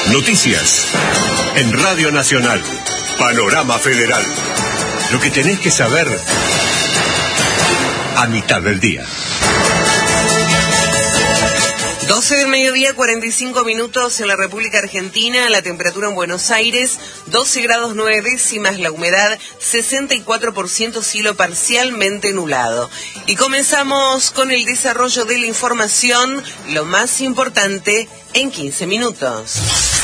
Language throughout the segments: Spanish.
Noticias en Radio Nacional. Panorama Federal. Lo que tenés que saber a mitad del día. 12 del mediodía, 45 minutos en la República Argentina, la temperatura en Buenos Aires, 12 grados 9 décimas, la humedad 64%, cielo parcialmente nublado. Y comenzamos con el desarrollo de la información, lo más importante en 15 minutos.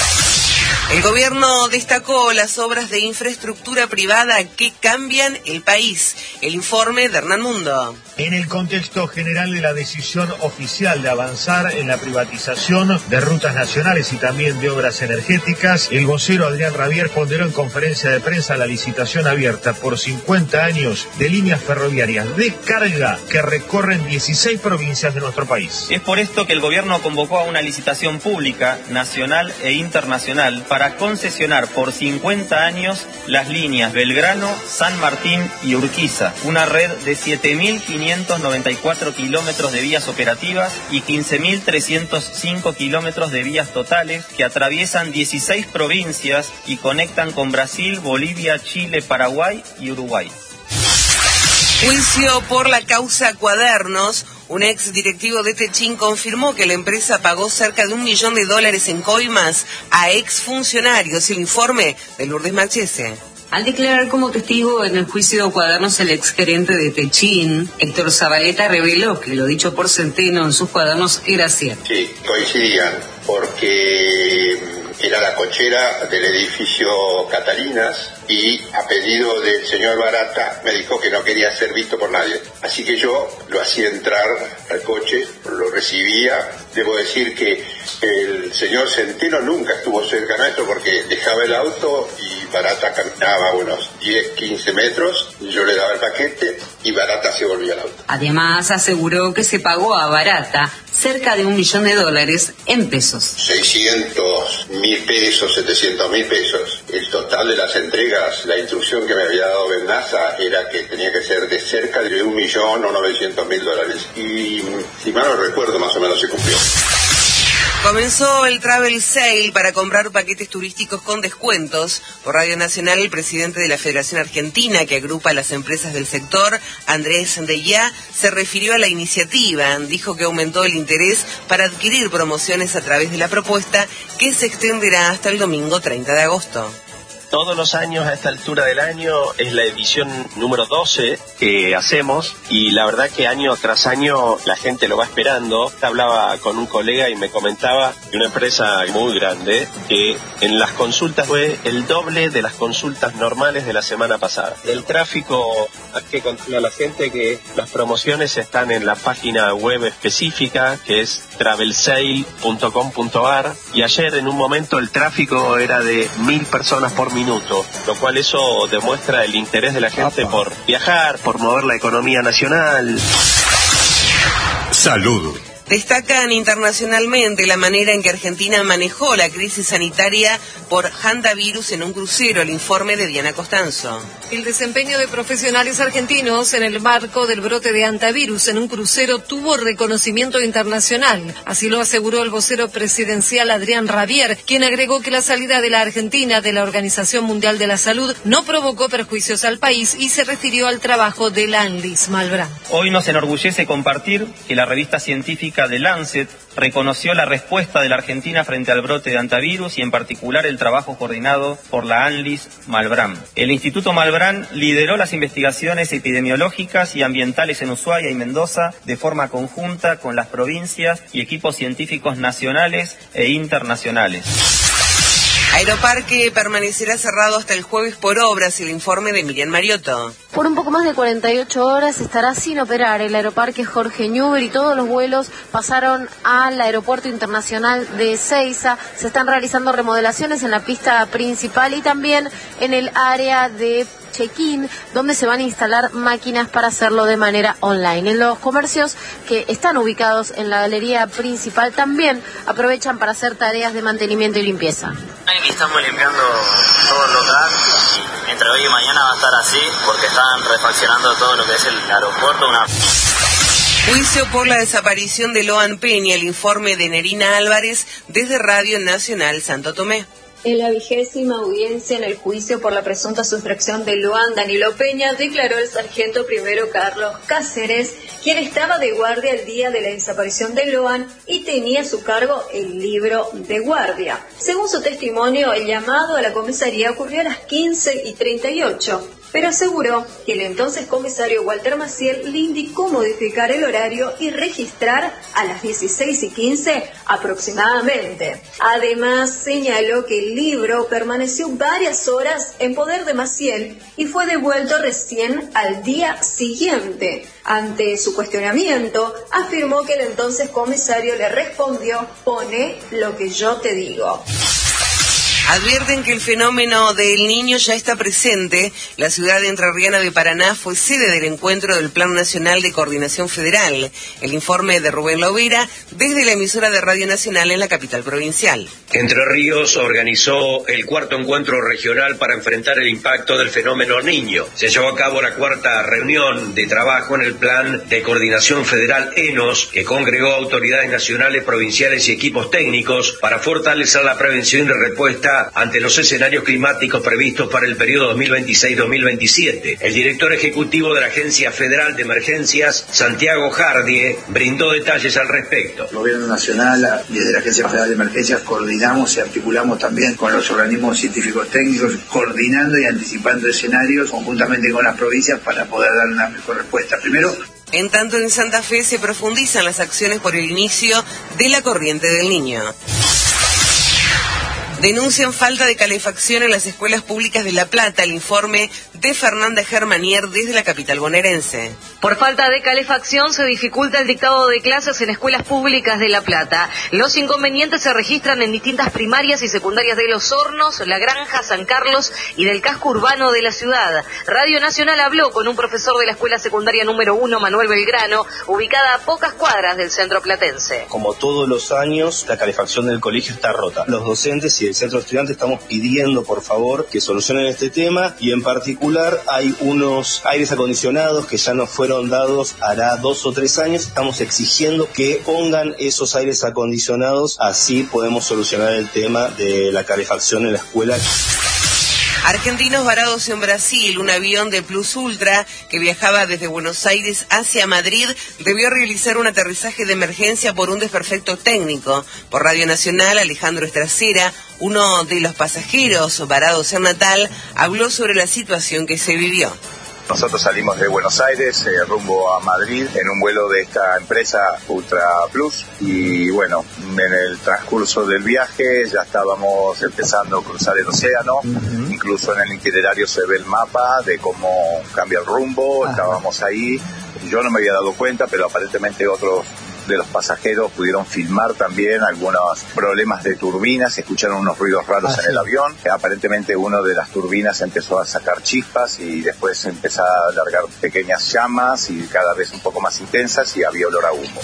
El gobierno destacó las obras de infraestructura privada que cambian el país. El informe de Hernán Mundo. En el contexto general de la decisión oficial de avanzar en la privatización de rutas nacionales y también de obras energéticas, el vocero Adrián Rabier ponderó en conferencia de prensa la licitación abierta por 50 años de líneas ferroviarias de carga que recorren 16 provincias de nuestro país. Es por esto que el gobierno convocó a una licitación pública, nacional e internacional, para concesionar por 50 años las líneas Belgrano, San Martín y Urquiza, una red de 7.594 kilómetros de vías operativas y 15.305 kilómetros de vías totales que atraviesan 16 provincias y conectan con Brasil, Bolivia, Chile, Paraguay y Uruguay. Juicio por la causa Cuadernos. Un ex directivo de Techín confirmó que la empresa pagó cerca de $1 millón en coimas a exfuncionarios. El informe de Lourdes Marchese. Al declarar como testigo en el juicio de Cuadernos, el exgerente de Techín, Héctor Zabaleta, reveló que lo dicho por Centeno en sus cuadernos era cierto. Sí, coincidían, porque era la cochera del edificio Catalinas y a pedido del señor Barata me dijo que no quería ser visto por nadie. Así que yo lo hacía entrar al coche, lo recibía. Debo decir que el señor Centeno nunca estuvo cerca nuestro porque dejaba el auto y Barata caminaba unos 10, 15 metros, yo le daba el paquete y Barata se volvía al auto. Además aseguró que se pagó a Barata cerca de $1 millón en pesos. 600.000 pesos, 700.000 pesos. El total de las entregas, la instrucción que me había dado Bendaza era que tenía que ser de cerca de $1.900.000. Y si mal no recuerdo, más o menos se cumplió. Comenzó el Travel Sale para comprar paquetes turísticos con descuentos. Por Radio Nacional, el presidente de la Federación Argentina, que agrupa a las empresas del sector, Andrés Ndeyá, se refirió a la iniciativa. Dijo que aumentó el interés para adquirir promociones a través de la propuesta, que se extenderá hasta el domingo 30 de agosto. Todos los años a esta altura del año es la edición número 12 que hacemos y la verdad que año tras año la gente lo va esperando. Hablaba con un colega y me comentaba de una empresa muy grande que en las consultas fue el doble de las consultas normales de la semana pasada. El tráfico, hay que contarle a la gente que las promociones están en la página web específica que es travelsale.com.ar y ayer en un momento el tráfico era de 1.000 personas por minuto, lo cual eso demuestra el interés de la gente por viajar, por mover la economía nacional. Salud. Destacan internacionalmente la manera en que Argentina manejó la crisis sanitaria por hantavirus en un crucero. El informe de Diana Costanzo. El desempeño de profesionales argentinos en el marco del brote de hantavirus en un crucero tuvo reconocimiento internacional. Así lo aseguró el vocero presidencial Adrián Rabier, quien agregó que la salida de la Argentina de la Organización Mundial de la Salud no provocó perjuicios al país y se refirió al trabajo de la ANLIS Malbrán. Hoy nos enorgullece compartir que la revista científica de Lancet reconoció la respuesta de la Argentina frente al brote de hantavirus y en particular el trabajo coordinado por la ANLIS Malbrán. El Instituto Malbrán lideró las investigaciones epidemiológicas y ambientales en Ushuaia y Mendoza de forma conjunta con las provincias y equipos científicos nacionales e internacionales. Aeroparque permanecerá cerrado hasta el jueves por obras. El informe de Miriam Mariotto. Por un poco más de 48 horas estará sin operar el Aeroparque Jorge Newbery y todos los vuelos pasaron al Aeropuerto Internacional de Ezeiza. Se están realizando remodelaciones en la pista principal y también en el área de check-in, donde se van a instalar máquinas para hacerlo de manera online. En los comercios que están ubicados en la galería principal también aprovechan para hacer tareas de mantenimiento y limpieza. Aquí estamos limpiando todo el local y entre hoy y mañana va a estar así porque están refaccionando todo lo que es el aeropuerto. Juicio por la desaparición de Loan Peña, el informe de Nerina Álvarez desde Radio Nacional Santo Tomé. En la 20ª audiencia en el juicio por la presunta sustracción de Loan Danilo Peña, declaró el sargento primero Carlos Cáceres, quien estaba de guardia el día de la desaparición de Loan y tenía a su cargo el libro de guardia. Según su testimonio, el llamado a la comisaría ocurrió a las 15:38. Pero aseguró que el entonces comisario Walter Maciel le indicó modificar el horario y registrar a las 16:15 aproximadamente. Además, señaló que el libro permaneció varias horas en poder de Maciel y fue devuelto recién al día siguiente. Ante su cuestionamiento, afirmó que el entonces comisario le respondió: "Pone lo que yo te digo". Advierten que el fenómeno del Niño ya está presente. La ciudad entrerriana de Paraná fue sede del encuentro del Plan Nacional de Coordinación Federal. El informe de Rubén Lovera desde la emisora de Radio Nacional en la capital provincial. Entre Ríos organizó el 4º encuentro regional para enfrentar el impacto del fenómeno Niño. Se llevó a cabo la 4ª reunión de trabajo en el Plan de Coordinación Federal ENOS, que congregó autoridades nacionales, provinciales y equipos técnicos para fortalecer la prevención y respuesta ante los escenarios climáticos previstos para el periodo 2026-2027. El director ejecutivo de la Agencia Federal de Emergencias, Santiago Jardie, brindó detalles al respecto. El Gobierno Nacional, desde la Agencia Federal de Emergencias, coordinamos y articulamos también con los organismos científicos técnicos, coordinando y anticipando escenarios conjuntamente con las provincias para poder dar una mejor respuesta. Primero, en tanto, en Santa Fe se profundizan las acciones por el inicio de la corriente del Niño. Denuncian falta de calefacción en las escuelas públicas de La Plata. El informe de Fernanda Germanier desde la capital bonaerense. Por falta de calefacción se dificulta el dictado de clases en escuelas públicas de La Plata. Los inconvenientes se registran en distintas primarias y secundarias de Los Hornos, La Granja, San Carlos y del casco urbano de la ciudad. Radio Nacional habló con un profesor de la escuela secundaria número 1, Manuel Belgrano, ubicada a pocas cuadras del centro platense. Como todos los años, la calefacción del colegio está rota. Los docentes y el centro de estudiantes estamos pidiendo, por favor, que solucionen este tema, y en particular hay unos aires acondicionados que ya nos fueron dados hará 2 o 3 años. Estamos exigiendo que pongan esos aires acondicionados, así podemos solucionar el tema de la calefacción en la escuela. Argentinos varados en Brasil. Un avión de Plus Ultra que viajaba desde Buenos Aires hacia Madrid debió realizar un aterrizaje de emergencia por un desperfecto técnico. Por Radio Nacional, Alejandro Estracera, uno de los pasajeros varados en Natal, habló sobre la situación que se vivió. Nosotros salimos de Buenos Aires rumbo a Madrid en un vuelo de esta empresa Ultra Plus, y bueno, en el transcurso del viaje ya estábamos empezando a cruzar el océano. Incluso en el itinerario se ve el mapa de cómo cambia el rumbo. Estábamos ahí, yo no me había dado cuenta, pero aparentemente otros de los pasajeros pudieron filmar también algunos problemas de turbinas, escucharon unos ruidos raros en el avión. Aparentemente una de las turbinas empezó a sacar chispas y después empezó a largar pequeñas llamas y cada vez un poco más intensas, y había olor a humo.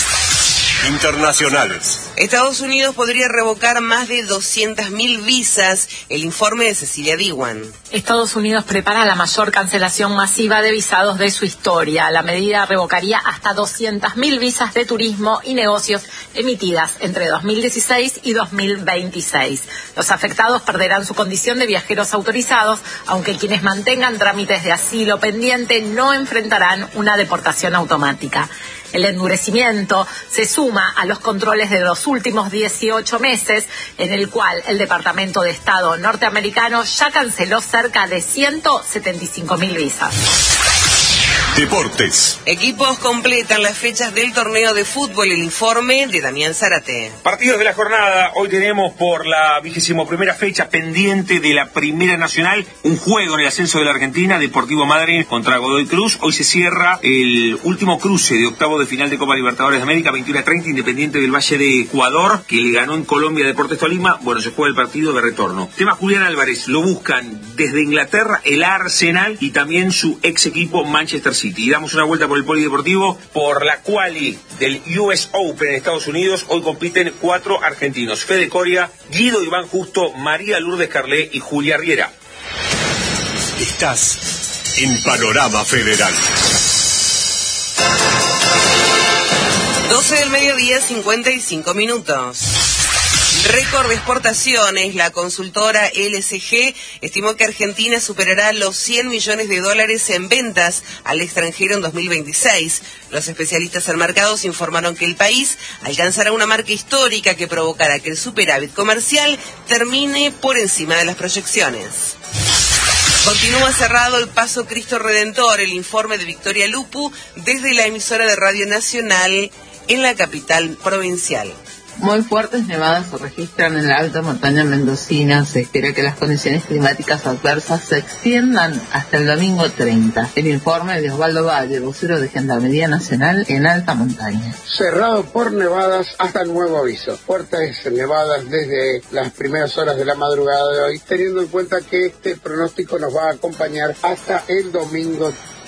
Internacionales. Estados Unidos podría revocar más de 200.000 visas. El informe de Cecilia Diwan. Estados Unidos prepara la mayor cancelación masiva de visados de su historia. La medida revocaría hasta 200.000 visas de turismo y negocios emitidas entre 2016 y 2026. Los afectados perderán su condición de viajeros autorizados, aunque quienes mantengan trámites de asilo pendiente no enfrentarán una deportación automática. El endurecimiento se suma a los controles de los últimos 18 meses, en el cual el Departamento de Estado norteamericano ya canceló cerca de 175.000 visas. Deportes. Equipos completan las fechas del torneo de fútbol. El informe de Damián Zárate. Partidos de la jornada. Hoy tenemos por la 21ª fecha pendiente de la Primera Nacional un juego en el ascenso de la Argentina, Deportivo Madryn contra Godoy Cruz. Hoy se cierra el último cruce de octavo de final de Copa Libertadores de América, 21:30, Independiente del Valle de Ecuador, que le ganó en Colombia a Deportes Tolima. Bueno, se juega el partido de retorno. Tema Julián Álvarez, lo buscan desde Inglaterra el Arsenal y también su ex equipo Manchester City. Y damos una vuelta por el polideportivo. Por la quali del US Open en Estados Unidos, hoy compiten 4 argentinos: Fede Coria, Guido Iván Justo, María Lourdes Carlé y Julia Riera. Estás en Panorama Federal. 12 del mediodía, 55 minutos. Récord de exportaciones. La consultora LSG estimó que Argentina superará los $100 millones en ventas al extranjero en 2026. Los especialistas en mercados informaron que el país alcanzará una marca histórica que provocará que el superávit comercial termine por encima de las proyecciones. Continúa cerrado el Paso Cristo Redentor. El informe de Victoria Lupu desde la emisora de Radio Nacional en la capital provincial. Muy fuertes nevadas se registran en la alta montaña mendocina. Se espera que las condiciones climáticas adversas se extiendan hasta el domingo 30. El informe de Osvaldo Valle, vocero de Gendarmería Nacional en alta montaña. Cerrado por nevadas hasta nuevo aviso. Fuertes nevadas desde las primeras horas de la madrugada de hoy, teniendo en cuenta que este pronóstico nos va a acompañar hasta el domingo.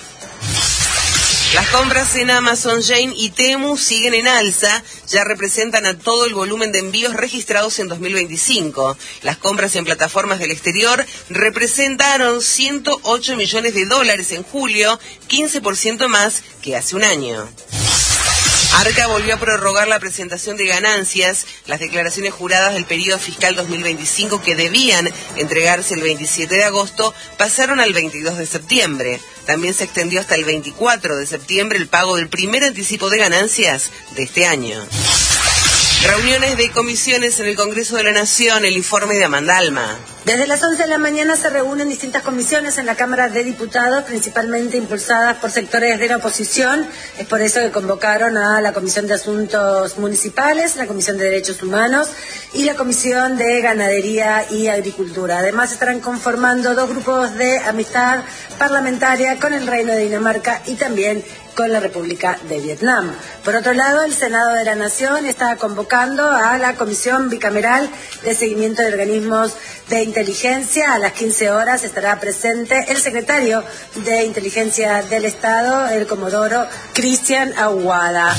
Las compras en Amazon, Jane y Temu siguen en alza, ya representan a todo el volumen de envíos registrados en 2025. Las compras en plataformas del exterior representaron $108 millones en julio, 15% más que hace un año. Arca volvió a prorrogar la presentación de ganancias. Las declaraciones juradas del periodo fiscal 2025 que debían entregarse el 27 de agosto pasaron al 22 de septiembre. También se extendió hasta el 24 de septiembre el pago del primer anticipo de ganancias de este año. Reuniones de comisiones en el Congreso de la Nación, el informe de Amanda Alma. Desde las 11 de la mañana se reúnen distintas comisiones en la Cámara de Diputados, principalmente impulsadas por sectores de la oposición. Es por eso que convocaron a la Comisión de Asuntos Municipales, la Comisión de Derechos Humanos y la Comisión de Ganadería y Agricultura. Además estarán conformando dos grupos de amistad parlamentaria con el Reino de Dinamarca y también con la República de Vietnam. Por otro lado, el Senado de la Nación está convocando a la Comisión Bicameral de Seguimiento de Organismos de Inteligencia. A las 15 horas estará presente el secretario de Inteligencia del Estado, el comodoro Cristian Aguada.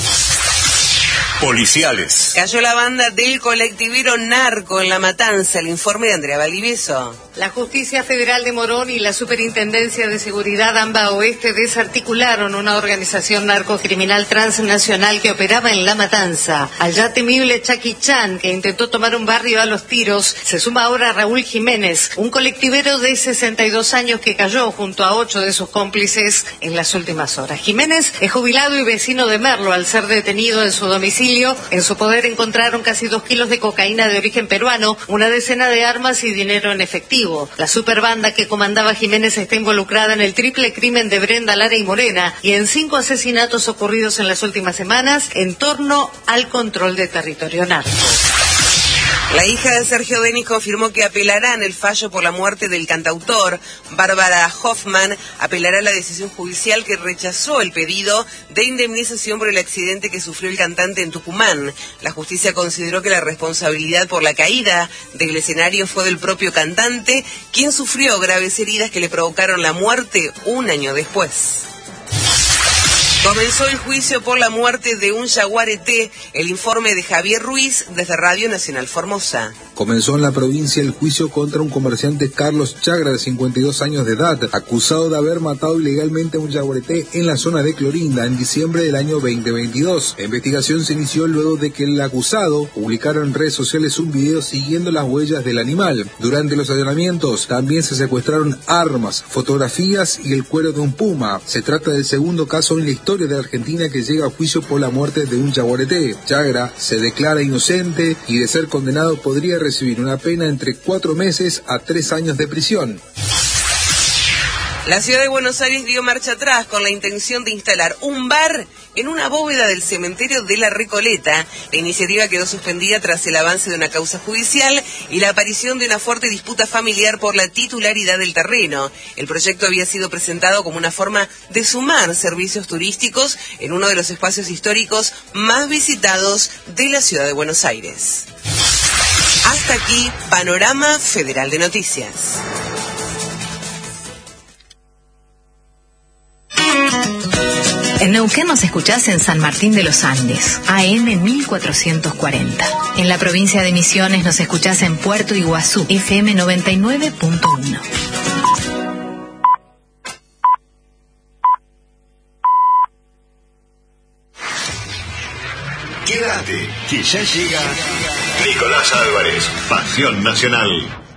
Policiales. Cayó la banda del colectivero Narco en La Matanza, el informe de Andrea Valdivieso. La Justicia Federal de Morón y la Superintendencia de Seguridad AMBA Oeste desarticularon una organización narcocriminal transnacional que operaba en La Matanza. Al ya temible Chucky Chan, que intentó tomar un barrio a los tiros, se suma ahora Raúl Jiménez, un colectivero de 62 años que cayó junto a 8 de sus cómplices en las últimas horas. Jiménez es jubilado y vecino de Merlo. Al ser detenido en su domicilio, en su poder encontraron casi 2 kilos de cocaína de origen peruano, una decena de armas y dinero en efectivo. La superbanda que comandaba Jiménez está involucrada en el triple crimen de Brenda, Lara y Morena y en 5 asesinatos ocurridos en las últimas semanas en torno al control de territorio narco. La hija de Sergio Denis confirmó que apelarán el fallo por la muerte del cantautor. Bárbara Hoffman apelará la decisión judicial que rechazó el pedido de indemnización por el accidente que sufrió el cantante en Tucumán. La justicia consideró que la responsabilidad por la caída del escenario fue del propio cantante, quien sufrió graves heridas que le provocaron la muerte un año después. Comenzó el juicio por la muerte de un yaguareté, el informe de Javier Ruiz desde Radio Nacional Formosa. Comenzó en la provincia el juicio contra un comerciante, Carlos Chagra, de 52 años de edad, acusado de haber matado ilegalmente a un yaguareté en la zona de Clorinda en diciembre del año 2022. La investigación se inició luego de que el acusado publicara en redes sociales un video siguiendo las huellas del animal. Durante los allanamientos también se secuestraron armas, fotografías y el cuero de un puma. Se trata del segundo caso en la historia de Argentina que llega a juicio por la muerte de un yaguareté. Chagra se declara inocente y de ser condenado podría recibir una pena entre 4 meses a 3 años de prisión. La ciudad de Buenos Aires dio marcha atrás con la intención de instalar un bar en una bóveda del cementerio de La Recoleta. La iniciativa quedó suspendida tras el avance de una causa judicial y la aparición de una fuerte disputa familiar por la titularidad del terreno. El proyecto había sido presentado como una forma de sumar servicios turísticos en uno de los espacios históricos más visitados de la ciudad de Buenos Aires. Hasta aquí, Panorama Federal de Noticias. En Neuquén nos escuchás en San Martín de los Andes, AM 1440. En la provincia de Misiones nos escuchás en Puerto Iguazú, FM 99.1. Quédate, que ya llega Nicolás Álvarez, Pasión Nacional.